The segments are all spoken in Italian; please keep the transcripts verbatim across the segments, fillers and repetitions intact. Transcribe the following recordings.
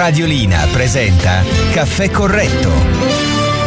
Radiolina presenta Caffè Corretto.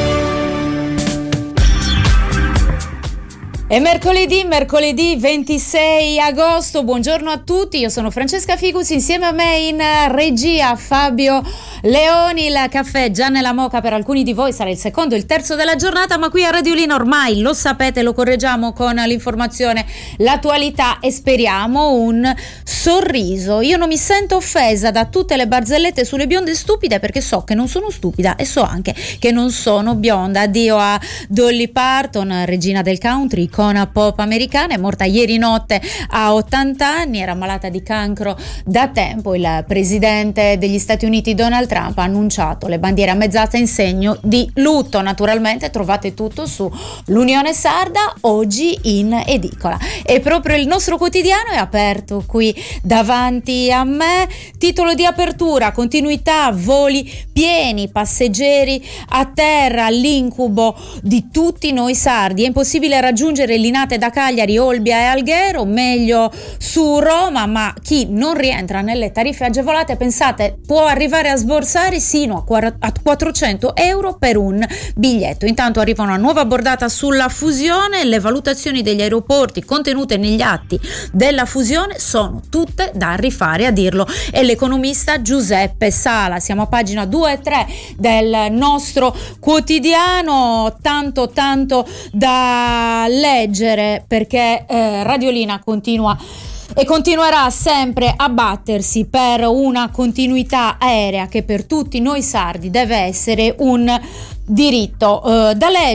È mercoledì, mercoledì ventisei agosto, buongiorno a tutti, io sono Francesca Figus, insieme a me in regia Fabio Leoni. Il caffè già nella moka per alcuni di voi sarà il secondo, il terzo della giornata, ma qui a Radiolina ormai lo sapete, lo correggiamo con l'informazione, l'attualità e speriamo un sorriso. Io non mi sento offesa da tutte le barzellette sulle bionde stupide, perché so che non sono stupida e so anche che non sono bionda. Addio a Dolly Parton, regina del country, icona pop americana, è morta ieri notte a ottanta anni, era malata di cancro da tempo. Il presidente degli Stati Uniti Donald Trump ha annunciato le bandiere a mezz'asta in segno di lutto. Naturalmente trovate tutto su l'Unione Sarda, oggi in edicola. E proprio il nostro quotidiano è aperto qui davanti a me. Titolo di apertura: continuità, voli pieni, passeggeri a terra, l'incubo di tutti noi sardi. È impossibile raggiungere Linate da Cagliari, Olbia e Alghero, meglio su Roma, ma chi non rientra nelle tariffe agevolate, pensate, può arrivare a sborsare sino a quattrocento euro per un biglietto. Intanto arriva una nuova bordata sulla fusione, le valutazioni degli aeroporti contenute negli atti della fusione sono tutte da rifare, a dirlo è l'economista Giuseppe Sala. Siamo a pagina due e tre del nostro quotidiano, tanto tanto da leggere, perché eh, Radiolina continua e continuerà sempre a battersi per una continuità aerea che per tutti noi sardi deve essere un diritto. Eh, da leggere